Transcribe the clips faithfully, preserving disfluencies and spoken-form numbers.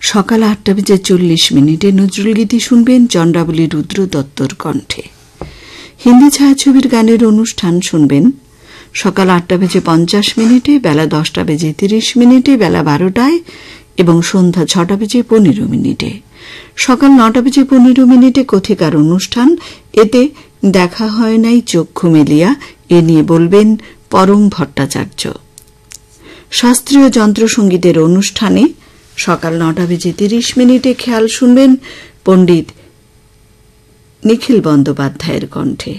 সকাল আটটা বেজে চল্লিশ মিনিটে নজরুল গীতি শুনবেন চন্দ্রাবলী রুদ্র দত্তর কণ্ঠে। হিন্দি ছায়াছবির গানের অনুষ্ঠান শুনবেন সকাল আটটা বেজে পঞ্চাশ মিনিটে, বেলা দশটা বেজে তিরিশ মিনিটে, বেলা বারোটায় এবং সন্ধ্যা ছটা বেজে পনেরো মিনিটে। সকাল নটা বেজে পনেরো মিনিটে কথিকার অনুষ্ঠান, এতে দেখা হয় নাই চক্ষু মেলিয়া, এ নিয়ে বলবেন পরম ভট্টাচার্য। শাস্ত্রীয় যন্ত্রসঙ্গীতের অনুষ্ঠানে সকাল নটা বেজে তিরিশ মিনিটে খেয়াল শুনবেন পণ্ডিত নিখিল বন্দ্যোপাধ্যায়ের কণ্ঠে।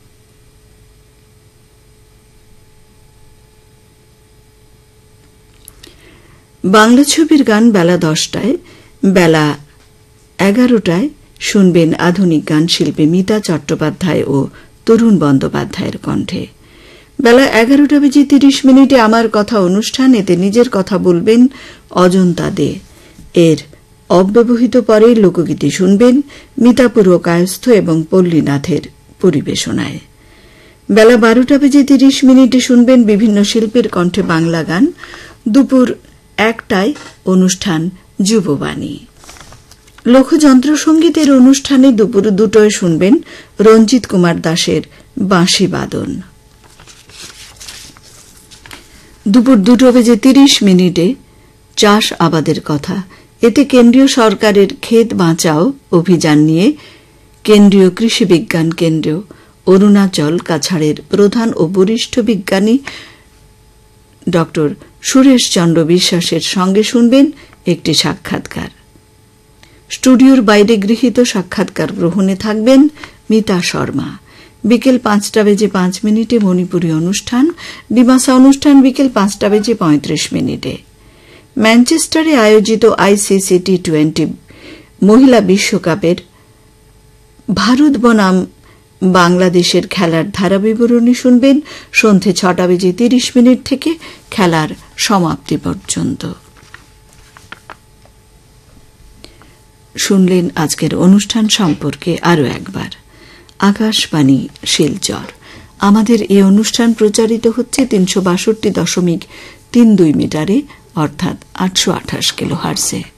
বাংলা ছবির গান বেলা দশটায়, বেলা এগারোটায় শুনবেন আধুনিক গান শিল্পী মিতা চট্টোপাধ্যায় ও তরুণ বন্দ্যোপাধ্যায়ের কণ্ঠে। বেলা এগারোটা বেজে তিরিশ মিনিটে আমার কথা অনুষ্ঠান, এতে নিজের কথা বলবেন অজন্তা দে। এর অব্যবহিত পরে লোকগীতি শুনবেন মিতাপুর ও কায়স্থ এবং পল্লীনাথের পরিবেশনায়। বেলা বারোটা বেজে তিরিশ মিনিটে শুনবেন বিভিন্ন শিল্পীর কণ্ঠে বাংলা গান। দুপুর একটায় অনুষ্ঠান যুববাণী। লোকযন্ত্র সঙ্গীতের অনুষ্ঠানে দুপুর দুটোয় শুনবেন রঞ্জিত কুমার দাসের বাঁশি বাদন। দুপুর দুটো বেজে তিরিশ মিনিটে চাষ আবাদের কথা, এতে কেন্দ্রীয় সরকারের ক্ষেত বাঁচাও অভিযান নিয়ে কেন্দ্রীয় কৃষি বিজ্ঞান কেন্দ্র অরুণাচল কাছাড়ের প্রধান ও বরিষ্ঠ বিজ্ঞানী ড সুরেশ চন্দ্র বিশ্বাসের সঙ্গে শুনবেন একটি সাক্ষাৎকার। স্টুডিওর বাইরে গৃহীত সাক্ষাৎকার গ্রহণে থাকবেন মিতা শর্মা। বিকেল পাঁচটা বেজে পাঁচ মিনিটে মণিপুরী অনুষ্ঠান, ডিমাসা অনুষ্ঠান বিকেল পাঁচটা বেজে পঁয়ত্রিশ মিনিটে। ম্যানচেস্টারে আয়োজিত আইসিসি টি টোয়েন্টি মহিলা বিশ্বকাপের ভারত বনাম বাংলাদেশের খেলার ধারাবিবরণী শুনবেন সন্ধে ছটা বেজে তিরিশ মিনিট থেকে খেলার সমাপ্তি পর্যন্ত। শুনলেন আজকের অনুষ্ঠান সম্পর্কে আরও একবার। আকাশবাণী শিলচর। আমাদের এই অনুষ্ঠান প্রচারিত হচ্ছে তিনশো বাষট্টি দশমিক তিন দুই মিটারে, অর্থাৎ আটশো আঠাশ কিলো হার্টজে।